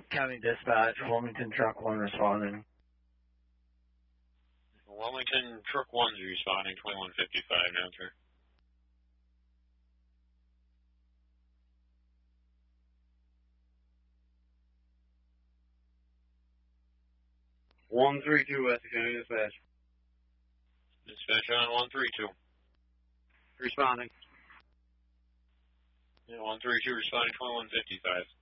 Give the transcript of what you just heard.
County Dispatch, Wilmington Truck 1 responding. Wilmington Truck 1's responding, 2155 now, sir. West County Dispatch. Dispatch on 132. Responding. Yeah, 132 responding, 2155.